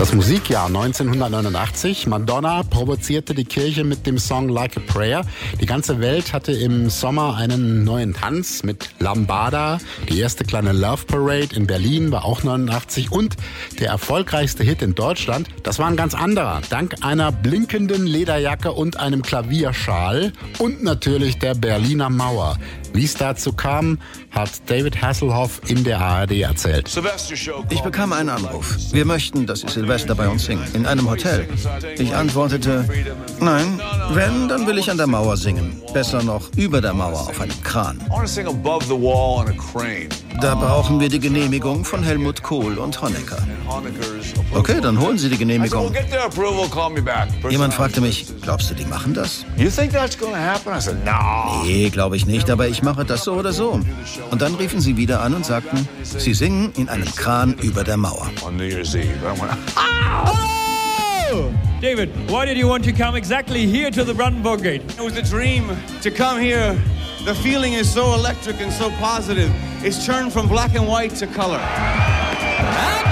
Das Musikjahr 1989. Madonna provozierte die Kirche mit dem Song Like a Prayer. Die ganze Welt hatte im Sommer einen neuen Tanz mit Lambada. Die erste kleine Love Parade in Berlin war auch 89. Und der erfolgreichste Hit in Deutschland, das war ein ganz anderer. Dank einer blinkenden Lederjacke und einem Klavierschal und natürlich der Berliner Mauer. Wie es dazu kam, hat David Hasselhoff in der ARD erzählt. Ich bekam einen Anruf. Wir möchten, dass Sie Silvester bei uns singen. In einem Hotel. Ich antwortete, nein, wenn, dann will ich an der Mauer singen. Besser noch über der Mauer auf einem Kran. Da brauchen wir die Genehmigung von Helmut Kohl und Honecker. Okay, dann holen Sie die Genehmigung. Jemand fragte mich, glaubst du, die machen das? Nee, glaube ich nicht, aber ich mache das so oder so. Und dann riefen sie wieder an und sagten, sie singen in einem Kran über der Mauer. Oh! David, why did you want to come exactly here to the Brandenburg Gate? It was a dream to come here. The feeling is so electric and so positive. It's turned from black and white to color.